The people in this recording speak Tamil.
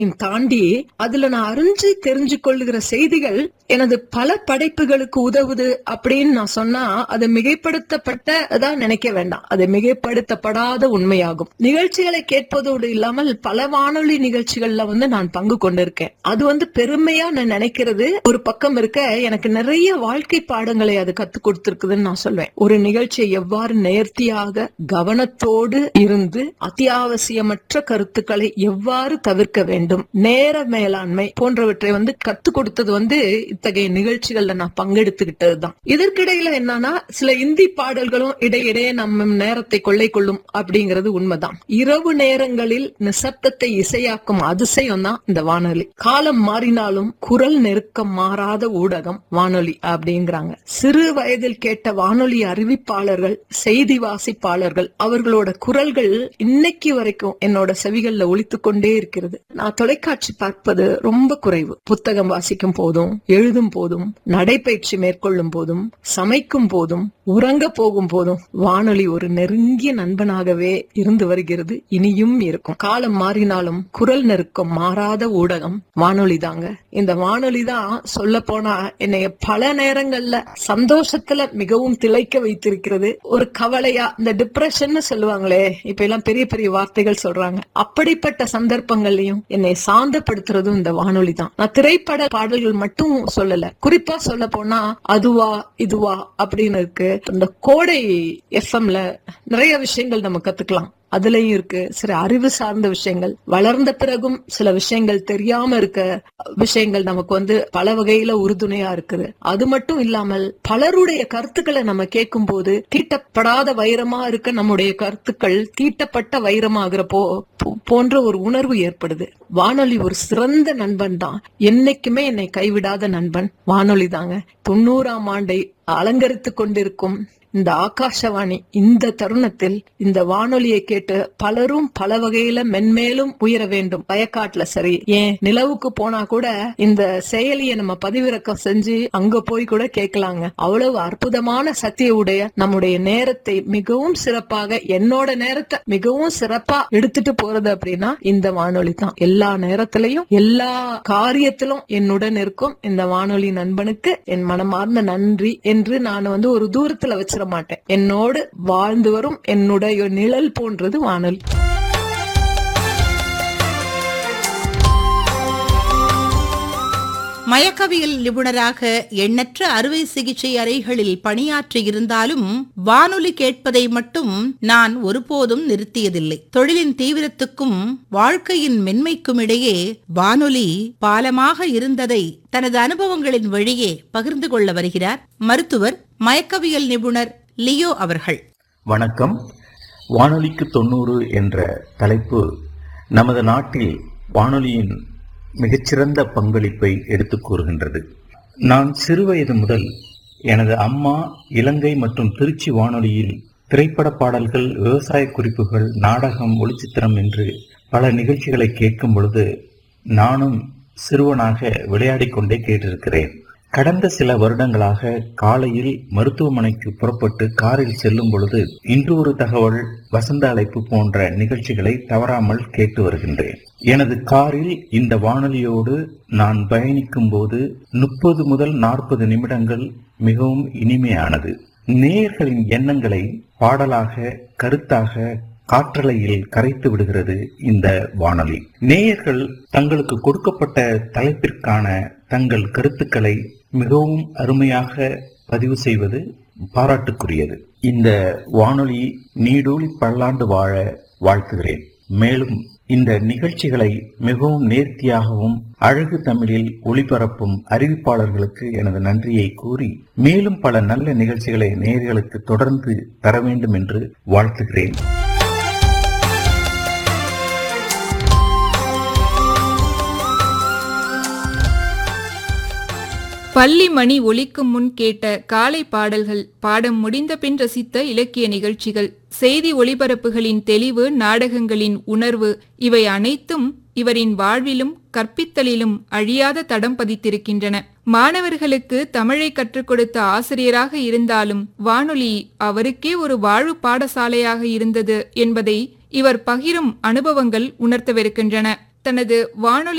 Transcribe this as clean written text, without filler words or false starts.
தாண்டி அதுல நான் அறிஞ்சு தெரிஞ்சு கொள்ளுகிற செய்திகள் எனது பல படைப்புகளுக்கு உதவுது அப்படின்னு நான் சொன்னா அது மிகைப்படுத்தப்பட்டதா நினைக்க வேண்டாம். அது மிகைப்படுத்தப்படாத உண்மையாகும். நிகழ்ச்சிகளை கேட்பதோடு இல்லாமல் பல வானொலி நிகழ்ச்சிகள்ல நான் பங்கு கொண்டிருக்கேன். அது பெருமையா நான் நினைக்கிறது ஒரு பக்கம் இருக்க, எனக்கு நிறைய வாழ்க்கை பாடங்களை அது கத்துக் கொடுத்திருக்குதுன்னு நான் சொல்வேன். ஒரு நிகழ்ச்சியை எவ்வாறு நேர்த்தியாக கவனத்தோடு இருந்து அத்தியாவசியமற்ற கருத்துக்களை எவ்வாறு தவிர்க்க வேண்டும், நேர மேலாண்மை போன்றவற்றை கத்துக் கொடுத்தது இத்தகைய நிகழ்ச்சிகள்ல நான் பங்கெடுத்துக்கிட்டதுதான். இதற்கிடையில என்னன்னா, சில இந்தி பாடல்களும் இடையிடையே நம்ம நேரத்தை கொள்ளை கொள்ளும் அப்படிங்கிறது உண்மைதான். இரவு நேரங்களில் நிசப்தத்தை இசையாக்கும் அதிசயம் தான் இந்த வானொலி. காலம் மாறினாலும் குரல் நெருக்கம் மாறாத ஊடகம் வானொலி அப்படிங்கிறாங்க. சிறு வயதில் கேட்ட வானொலி அறிவிப்பாளர்கள், செய்தி வாசிப்பாளர்கள், அவர்களோட குரல்கள் இன்னைக்கு வரைக்கும் என்னோட செவிகள்ல ஒலித்துக் கொண்டே இருக்கிறது. நான் தொலைக்காட்சி பார்ப்பது ரொம்ப குறைவு. புத்தகம் வாசிக்கும் போதும், எழுதும் போதும், நடைபயிற்சி மேற்கொள்ளும் போதும், சமைக்கும் போதும், உறங்க போகும் போதும் வானொலி ஒரு நெருங்கிய நண்பனாகவே இருந்து வருகிறது, இனியும் இருக்கும். காலம் மாறினாலும் குரல் நெருக்கம் மாறாத ஊடகம் வானொலி தாங்க. இந்த வானொலி தான் சொல்ல போனா என்னைய பல நேரங்கள்ல சந்தோஷத்துல மிகவும் திளைக்க வைத்திருக்கிறது. ஒரு கவலையா, இந்த டிப்ரெஷன் சொல்லுவாங்களே, இப்ப எல்லாம் பெரிய பெரிய வார்த்தைகள் சொல்றாங்க, அப்படிப்பட்ட சந்தர்ப்பங்கள்லயும் என்னை சாந்தப்படுத்துறதும் இந்த வானொலி தான். நான் திரைப்பட பாடல்கள் மட்டும் சொல்லல, குறிப்பா சொல்ல போனா அதுவா இதுவா அப்படின்னு இருக்கு. இந்த கோடை எஃப்எம்ல நிறைய விஷயங்கள் நம்ம கத்துக்கலாம். அதுலயும் இருக்கு சில அறிவு சார்ந்த விஷயங்கள். வளர்ந்த பிறகும் சில விஷயங்கள் தெரியாம இருக்க விஷயங்கள் நமக்கு பல வகையில உறுதுணையா இருக்குது. அது மட்டும் இல்லாமல் பலருடைய கருத்துக்களை நம்ம கேட்கும் போது தீட்டப்படாத வைரமா இருக்க நம்முடைய கருத்துக்கள் தீட்டப்பட்ட வைரமாகிறப்போ போன்ற ஒரு உணர்வு ஏற்படுது. வானொலி ஒரு சிறந்த நண்பன் தான். என்னைக்குமே என்னை கைவிடாத நண்பன் வானொலி தாங்க. 90ஆம் ஆண்டை அலங்கரித்துக் கொண்டிருக்கும் இந்த ஆகாஷவாணி இந்த தருணத்தில் இந்த வானொலியை கேட்டு பலரும் பல வகையில மென்மேலும் உயர வேண்டும். வயக்காட்டுல சரி, ஏன் நிலவுக்கு போனா கூட இந்த செயலியை நம்ம பதிவிறக்கம் செஞ்சு அங்க போய் கூட கேட்கலாங்க. அவ்வளவு அற்புதமான சக்தியை உடைய நம்முடைய நேரத்தை மிகவும் சிறப்பாக, என்னோட நேரத்தை மிகவும் சிறப்பா எடுத்துட்டு போறது அப்படின்னா இந்த வானொலி தான். எல்லா நேரத்திலையும் எல்லா காரியத்திலும் என்னுடன் இருக்கும் இந்த வானொலி நண்பனுக்கு என் மனமார்ந்த நன்றி என்று நான் ஒரு தூரத்துல வச்சு மாட்டேன். என்னோடு வாழ்ந்து வரும் என்னுடைய நிழல் போன்றது வானொலி. மயக்கவியல் நிபுணராக எண்ணற்ற அறுவை சிகிச்சை அறைகளில் பணியாற்றி இருந்தாலும் வானொலி கேட்பதை மட்டும் நான் ஒருபோதும் நிறுத்தியதில்லை. தொழிலின் தீவிரத்துக்கும் வாழ்க்கையின் மென்மைக்கும் இடையே வானொலி பாலமாக இருந்ததை தனது அனுபவங்களின் வழியே பகிர்ந்து கொள்ள வருகிறார் மருத்துவர், மயக்கவியல் நிபுணர் லியோ அவர்கள். வணக்கம். வானொலிக்கு 90 என்ற தலைப்பு நமது நாட்டில் வானொலியின் மிகச்சிறந்த பங்களிப்பை எடுத்துக் கூறுகின்றது. நான் சிறுவயது முதல் எனது அம்மா இலங்கை மற்றும் திருச்சி வானொலியில் திரைப்பட பாடல்கள், விவசாய குறிப்புகள், நாடகம், ஒளிச்சித்திரம் என்று பல நிகழ்ச்சிகளை கேட்கும் பொழுது நானும் சிறுவனாக விளையாடிக் கொண்டே கேட்டிருக்கிறேன். கடந்த சில வருடங்களாக காலையில் மருத்துவமனைக்கு புறப்பட்டு காரில் செல்லும் பொழுது இன்று ஒரு தகவல், வசந்த அழைப்பு போன்ற நிகழ்ச்சிகளை தவறாமல் கேட்டு வருகின்றேன். எனது காரில் இந்த வானொலியோடு நான் பயணிக்கும் போது 30 முதல் 40 நிமிடங்கள் மிகவும் இனிமையானது. நேயர்களின் எண்ணங்களை பாடலாக, கருத்தாக காற்றலையில் கரைத்து விடுகிறது இந்த வானொலி. நேயர்கள் தங்களுக்கு கொடுக்கப்பட்ட தலைப்பிற்கான தங்கள் கருத்துக்களை மிகவும் அருமையாக பதிவு செய்வது பாராட்டுக்குரியது. இந்த வானொலி நீடூழி பல்லாண்டு வாழ வாழ்த்துகிறேன். மேலும் இந்த நிகழ்ச்சிகளை மிகவும் நேர்த்தியாகவும் அழகு தமிழில் ஒளிபரப்பும் அறிவிப்பாளர்களுக்கு எனது நன்றியை கூறி, மேலும் பல நல்ல நிகழ்ச்சிகளை நேயர்களுக்கு தொடர்ந்து தர வேண்டும் என்று வாழ்த்துகிறேன். பள்ளி மணி ஒலிக்கும் முன் கேட்ட காலை பாடல்கள், பாடம் முடிந்த பின் ரசித்த இலக்கிய நிகழ்ச்சிகள், செய்தி ஒளிபரப்புகளின் தெளிவு, நாடகங்களின் உணர்வு, இவை அனைத்தும் இவரின் வாழ்விலும் கற்பித்தலிலும் அழியாத தடம் பதித்திருக்கின்றன. மாணவர்களுக்கு தமிழை கற்றுக் கொடுத்த ஆசிரியராக இருந்தாலும் வானொலி அவருக்கே ஒரு வாழ்வு பாடசாலையாக இருந்தது என்பதை இவர் பகிரும் அனுபவங்கள் உணர்த்தவிருக்கின்றன. தனது வானொலி